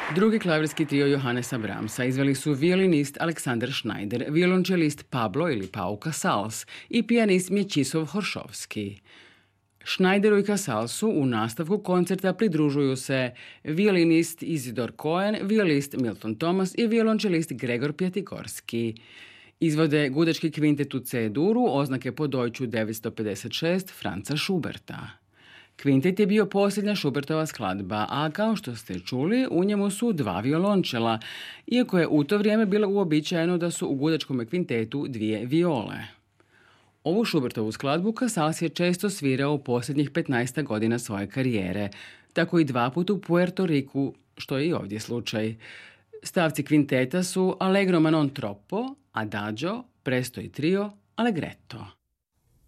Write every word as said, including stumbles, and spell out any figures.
Drugi klavirski trio Johannesa Brahmsa izveli su violinist Alexander Schneider, violončelist Pablo ili Pau Casals i pijanist Mječisław Horšovski. Schneideru i Casalsu u nastavku koncerta pridružuju se violinist Isidor Cohen, violist Milton Thomas i violončelist Gregor Pjetigorski. Izvode gudački kvintet u C-duru, oznake po Deutschu devetsto pedeset šest Franza Schuberta. Kvintet je bio posljednja Schubertova skladba, a kao što ste čuli, u njemu su dva violončela, iako je u to vrijeme bilo uobičajeno da su u gudačkom kvintetu dvije viole. Ovu Schubertovu skladbu Casals je često svirao u posljednjih petnaest godina svoje karijere, tako i dva puta u Puerto Riku, što je i ovdje slučaj. Stavci kvinteta su Allegro ma non troppo, Adagio, Presto i trio, Allegretto.